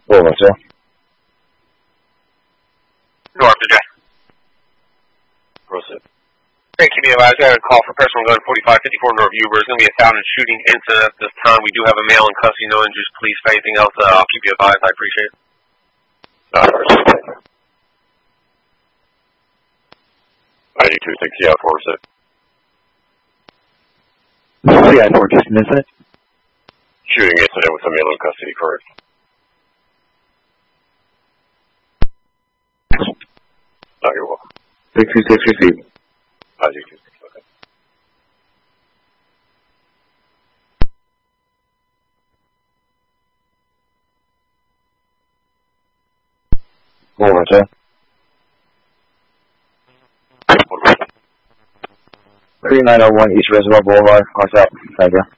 Over, sir. North, Jack. Proceed. Thank you, I got a call for personal gun 4554 North Uber. There's going to be a Fountain shooting incident at this time. We do have a male in custody, no injuries. Please, for anything else, I'll keep you advised. I appreciate it. ID260 out, Forset. Yeah, for just an incident. Shooting incident with a male in custody, correct? You're welcome. 626 received. ID260, okay. Over, sir. 3901 East Reservoir Boulevard, North South. Thank you.